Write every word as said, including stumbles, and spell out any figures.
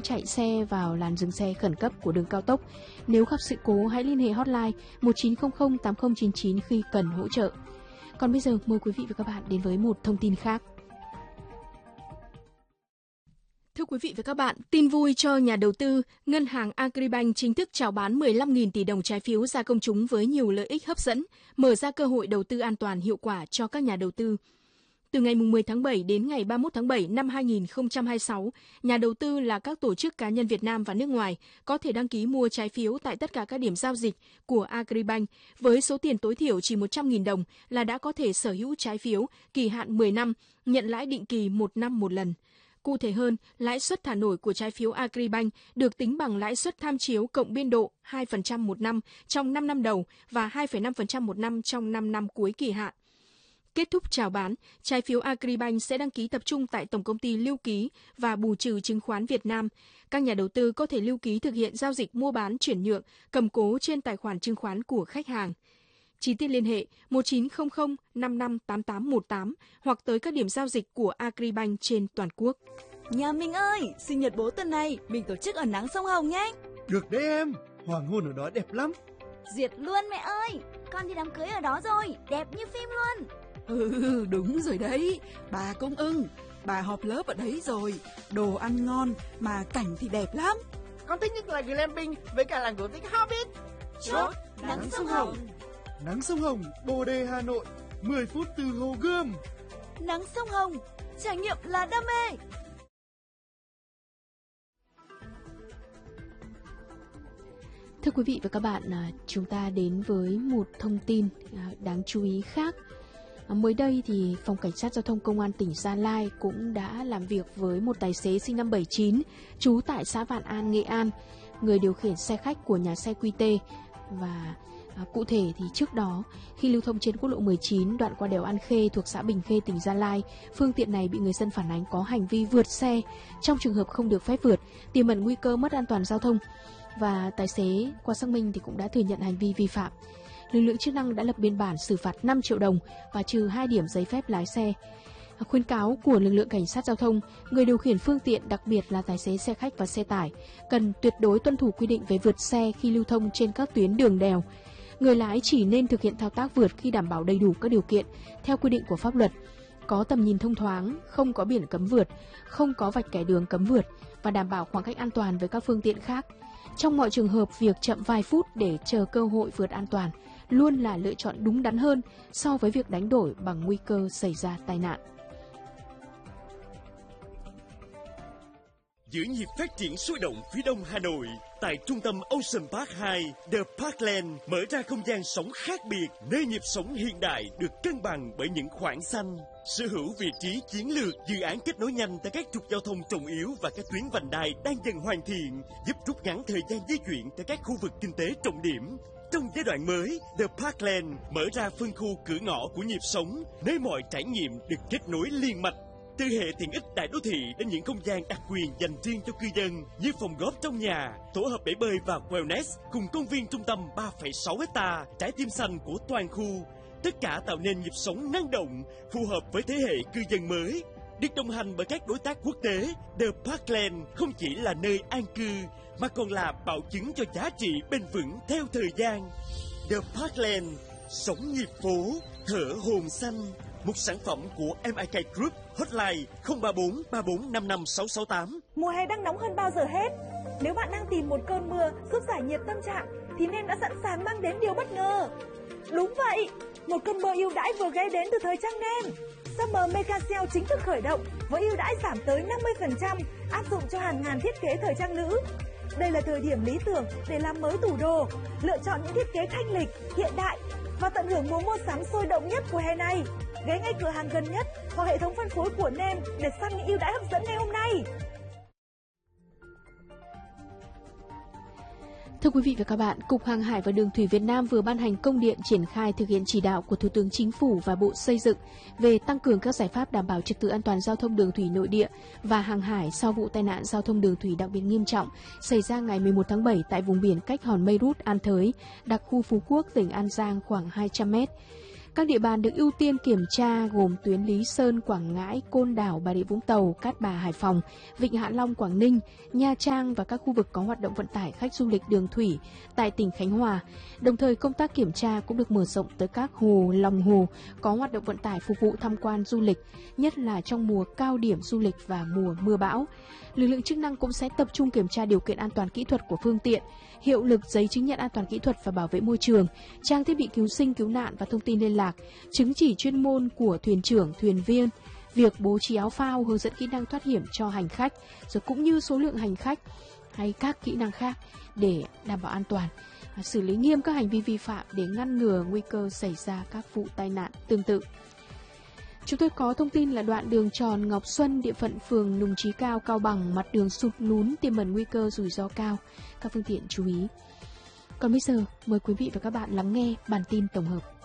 chạy xe vào làn dừng xe khẩn cấp của đường cao tốc. Nếu gặp sự cố hãy liên hệ hotline một chín không không tám không chín chín khi cần hỗ trợ. Còn bây giờ mời quý vị và các bạn đến với một thông tin khác. Thưa quý vị và các bạn, tin vui cho nhà đầu tư, ngân hàng Agribank chính thức chào bán mười lăm nghìn tỷ đồng trái phiếu ra công chúng với nhiều lợi ích hấp dẫn, mở ra cơ hội đầu tư an toàn hiệu quả cho các nhà đầu tư. Từ ngày mười tháng bảy đến ngày ba mươi mốt tháng bảy năm hai nghìn không trăm hai mươi sáu, nhà đầu tư là các tổ chức cá nhân Việt Nam và nước ngoài có thể đăng ký mua trái phiếu tại tất cả các điểm giao dịch của Agribank với số tiền tối thiểu chỉ một trăm nghìn đồng là đã có thể sở hữu trái phiếu kỳ hạn mười năm, nhận lãi định kỳ một năm một lần. Cụ thể hơn, lãi suất thả nổi của trái phiếu Agribank được tính bằng lãi suất tham chiếu cộng biên độ hai phần trăm một năm trong năm năm đầu và hai phẩy năm phần trăm một năm trong năm năm cuối kỳ hạn. Kết thúc chào bán, trái phiếu Agribank sẽ đăng ký tập trung tại Tổng công ty Lưu ký và Bù trừ Chứng khoán Việt Nam. Các nhà đầu tư có thể lưu ký thực hiện giao dịch mua bán chuyển nhượng, cầm cố trên tài khoản chứng khoán của khách hàng. Chi tiết liên hệ một chín không không năm năm tám tám một tám hoặc tới các điểm giao dịch của Agribank trên toàn quốc. Nhà mình ơi, sinh nhật bố tuần này mình tổ chức ở nắng sông Hồng nhé. Được đấy em, hoàng hôn ở đó đẹp lắm. Duyệt luôn mẹ ơi, con đi đám cưới ở đó rồi, đẹp như phim luôn. Ừ, đúng rồi đấy, bà cũng ưng, bà họp lớp ở đấy rồi, đồ ăn ngon mà cảnh thì đẹp lắm. Con thích nhất là glamping với cả làng cổ tích Hobbit. Chốt nắng sông Hồng. Nắng sông Hồng, Bồ Đề, Hà Nội, mười phút từ Hồ Gươm. Nắng sông Hồng, trải nghiệm là đam mê. Thưa quý vị và các bạn, chúng ta đến với một thông tin đáng chú ý khác. Mới đây thì Phòng Cảnh sát Giao thông Công an tỉnh Gia Lai cũng đã làm việc với một tài xế sinh năm bảy chín, trú tại xã Vạn An, Nghệ An, người điều khiển xe khách của nhà xe quy tê. Và à, cụ thể thì trước đó, khi lưu thông trên quốc lộ mười chín đoạn qua đèo An Khê thuộc xã Bình Khê, tỉnh Gia Lai, phương tiện này bị người dân phản ánh có hành vi vượt xe trong trường hợp không được phép vượt, tiềm ẩn nguy cơ mất an toàn giao thông. Và tài xế qua xác minh thì cũng đã thừa nhận hành vi vi phạm. Lực lượng chức năng đã lập biên bản xử phạt năm triệu đồng và trừ hai điểm giấy phép lái xe. Khuyến cáo của lực lượng cảnh sát giao thông, người điều khiển phương tiện, đặc biệt là tài xế xe khách và xe tải, cần tuyệt đối tuân thủ quy định về vượt xe khi lưu thông trên các tuyến đường đèo. Người lái chỉ nên thực hiện thao tác vượt khi đảm bảo đầy đủ các điều kiện theo quy định của pháp luật, có tầm nhìn thông thoáng, không có biển cấm vượt, không có vạch kẻ đường cấm vượt và đảm bảo khoảng cách an toàn với các phương tiện khác. Trong mọi trường hợp, việc chậm vài phút để chờ cơ hội vượt an toàn luôn là lựa chọn đúng đắn hơn so với việc đánh đổi bằng nguy cơ xảy ra tai nạn. Giữa nhịp phát triển sôi động phía đông Hà Nội, tại trung tâm Ocean Park hai, The Parkland mở ra không gian sống khác biệt, nơi nhịp sống hiện đại được cân bằng bởi những khoảng xanh. Sở hữu vị trí chiến lược, dự án kết nối nhanh tại các trục giao thông trọng yếu và các tuyến vành đai đang dần hoàn thiện, giúp rút ngắn thời gian di chuyển tại các khu vực kinh tế trọng điểm. Trong giai đoạn mới, The Parkland mở ra phân khu cửa ngõ của nhịp sống, nơi mọi trải nghiệm được kết nối liên mạch. Từ hệ tiện ích đại đô thị đến những không gian đặc quyền dành riêng cho cư dân như phòng góp trong nhà, tổ hợp bể bơi và wellness cùng công viên trung tâm ba phẩy sáu héc-ta, trái tim xanh của toàn khu. Tất cả tạo nên nhịp sống năng động, phù hợp với thế hệ cư dân mới. Được đồng hành bởi các đối tác quốc tế, The Parkland không chỉ là nơi an cư mà còn là bảo chứng cho giá trị bền vững theo thời gian. The Parkland, sống nhịp phố, thở hồn xanh. Một sản phẩm của em i ca Group, hotline không ba bốn ba bốn năm năm sáu sáu tám. Mùa hè đang nóng hơn bao giờ hết. Nếu bạn đang tìm một cơn mưa giúp giải nhiệt tâm trạng thì Nem đã sẵn sàng mang đến điều bất ngờ. Đúng vậy, một cơn mưa ưu đãi vừa ghé đến từ thời trang Nem. Summer Mega Sale chính thức khởi động với ưu đãi giảm tới năm mươi phần trăm áp dụng cho hàng ngàn thiết kế thời trang nữ. Đây là thời điểm lý tưởng để làm mới tủ đồ, lựa chọn những thiết kế thanh lịch, hiện đại và tận hưởng mùa mua sắm sôi động nhất của hè này. Ghé ngay cửa hàng gần nhất hoặc hệ thống phân phối của Nem để săn những ưu đãi hấp dẫn ngày hôm nay. Thưa quý vị và các bạn, Cục Hàng hải và Đường thủy Việt Nam vừa ban hành công điện triển khai thực hiện chỉ đạo của Thủ tướng Chính phủ và Bộ Xây dựng về tăng cường các giải pháp đảm bảo trật tự an toàn giao thông đường thủy nội địa và hàng hải sau vụ tai nạn giao thông đường thủy đặc biệt nghiêm trọng xảy ra ngày mười một tháng bảy tại vùng biển cách hòn Mây Rút, An Thới, đặc khu Phú Quốc, tỉnh An Giang khoảng hai trăm mét. Các địa bàn được ưu tiên kiểm tra gồm tuyến Lý Sơn, Quảng Ngãi, Côn Đảo, Bà Rịa Vũng Tàu, Cát Bà, Hải Phòng, Vịnh Hạ Long, Quảng Ninh, Nha Trang và các khu vực có hoạt động vận tải khách du lịch đường thủy tại tỉnh Khánh Hòa. Đồng thời, công tác kiểm tra cũng được mở rộng tới các hồ, lòng hồ có hoạt động vận tải phục vụ tham quan du lịch, nhất là trong mùa cao điểm du lịch và mùa mưa bão. Lực lượng chức năng cũng sẽ tập trung kiểm tra điều kiện an toàn kỹ thuật của phương tiện, hiệu lực giấy chứng nhận an toàn kỹ thuật và bảo vệ môi trường, trang thiết bị cứu sinh cứu nạn và thông tin liên lạc, chứng chỉ chuyên môn của thuyền trưởng, thuyền viên, việc bố trí áo phao, hướng dẫn kỹ năng thoát hiểm cho hành khách, rồi cũng như số lượng hành khách hay các kỹ năng khác để đảm bảo an toàn. Xử lý nghiêm các hành vi vi phạm để ngăn ngừa nguy cơ xảy ra các vụ tai nạn tương tự. Chúng tôi có thông tin là đoạn đường tròn Ngọc Xuân, địa phận phường Nùng Chí Cao, Cao Bằng, mặt đường sụt lún tiềm ẩn nguy cơ rủi ro cao. Các phương tiện chú ý. Còn bây giờ, mời quý vị và các bạn lắng nghe bản tin tổng hợp.